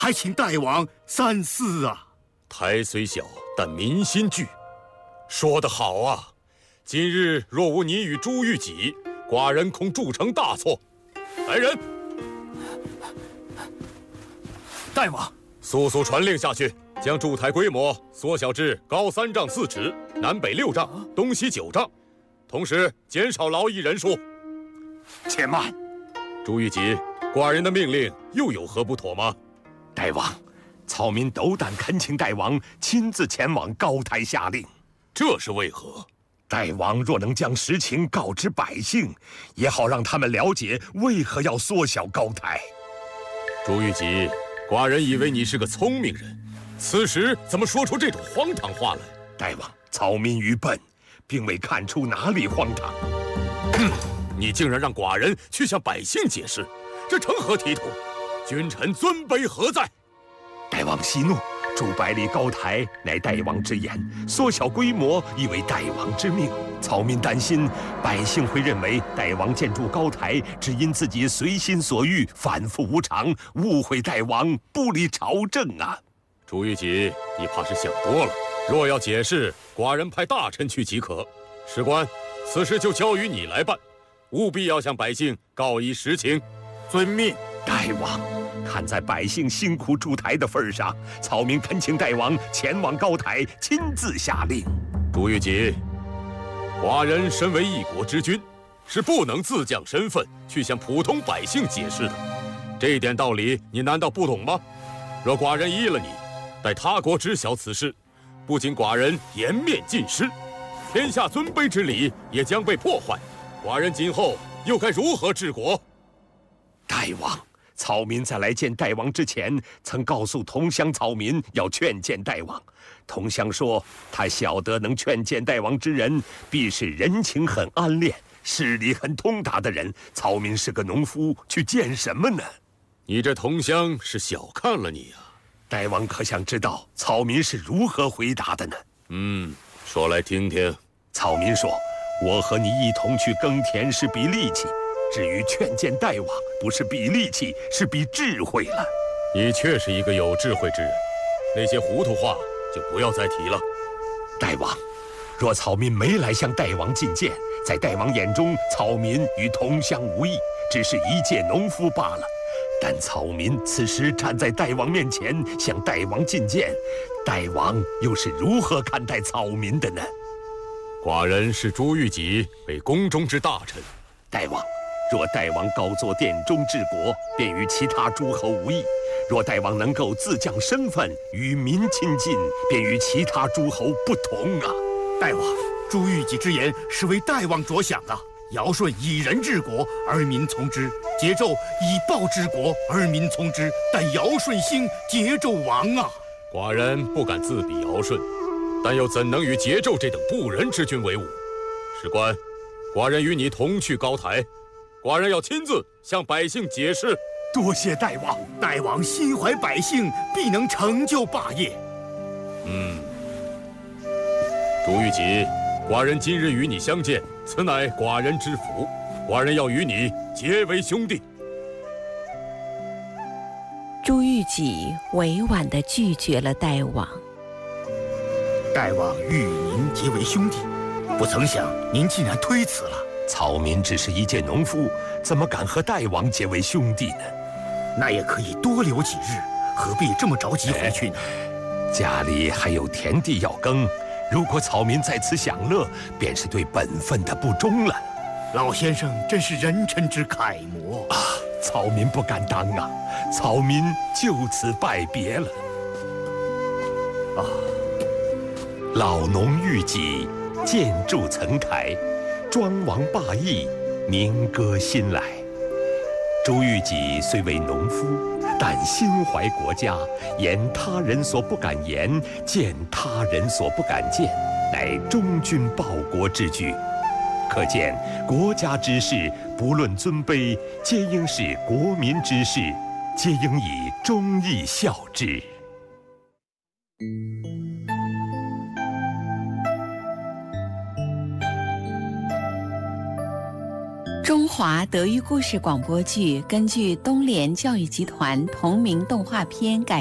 还请大王三思啊！ 台虽小，但民心聚。说得好啊！今日若无你与朱玉己，寡人恐铸成大错。来人！ 大王， 速速传令下去，将筑台规模缩小至高3丈4尺，南北6丈，东西9丈，同时减少劳役人数。 且慢， 朱玉己，寡人的命令又有何不妥吗？ 大王，草民斗胆恳请大王亲自前往高台下令。 这是为何？ 大王若能将实情告知百姓，也好让他们了解为何要缩小高台。 朱玉己，寡人以为你是个聪明人，此时怎么说出这种荒唐话来？ 大王，草民愚笨，并未看出哪里荒唐。 你竟然让寡人去向百姓解释，这成何体统？君臣尊卑何在？ 大王息怒，筑百里高台乃大王之言，缩小规模亦为大王之命。草民担心百姓会认为大王建筑高台只因自己随心所欲，反复无常，误会大王，不理朝政啊！ 朱玉己，你怕是想多了。若要解释，寡人派大臣去即可。史官，此事就交于你来办，务必要向百姓告以实情。 遵命。 大王，看在百姓辛苦筑台的份上，草民恳请大王前往高台亲自下令。 朱玉己，寡人身为一国之君，是不能自降身份去向普通百姓解释的。这一点道理，你难道不懂吗？若寡人依了你，待他国知晓此事，不仅寡人颜面尽失，天下尊卑之礼也将被破坏。寡人今后又该如何治国？ 大王，草民在来见大王之前，曾告诉同乡草民要劝谏大王。同乡说，他晓得能劝谏大王之人，必是人情很安练、事理很通达的人。草民是个农夫，去见什么呢？ 你这同乡是小看了你啊！ 大王可想知道草民是如何回答的呢？ 说来听听。 草民说：“我和你一同去耕田是比力气，至于劝谏大王，不是比力气，是比智慧了。” 你确是一个有智慧之人，那些糊涂话就不要再提了。 大王，若草民没来向大王进谏，在大王眼中，草民与同乡无异，只是一介农夫罢了。但草民此时站在大王面前，向大王进谏，大王又是如何看待草民的呢？ 寡人是朱玉己，为宫中之大臣。 大王，若大王高坐殿中治国，便与其他诸侯无异；若大王能够自降身份，与民亲近，便与其他诸侯不同啊！ 大王，朱玉己之言是为大王着想啊。尧舜以仁治国，而民从之；桀纣以暴治国，而民从之。但尧舜兴，桀纣亡啊！ 寡人不敢自比尧舜，但又怎能与桀纣这等不仁之君为伍？史官，寡人与你同去高台，寡人要亲自向百姓解释。 多谢大王， 大王心怀百姓，必能成就霸业。 朱玉己，寡人今日与你相见，此乃寡人之福，寡人要与你结为兄弟。 朱玉己委婉地拒绝了大王。 大王欲与您结为兄弟，不曾想您竟然推辞了。 草民只是一介农夫，怎么敢和大王结为兄弟呢？ 那也可以多留几日，何必这么着急回去呢？ 家里还有田地要耕，如果草民在此享乐，便是对本分的不忠了。 老先生真是人臣之楷模啊！草民不敢当啊！草民就此拜别了。啊！老农玉己，建筑层台，庄王霸业，鸣歌新来。朱玉己虽为农夫，但心怀国家，言他人所不敢言，见他人所不敢见，乃忠君报国之举。可见国家之事，不论尊卑，皆应是国民之事，皆应以忠义效之。 中华德育故事广播剧根据东联教育集团同名动画片改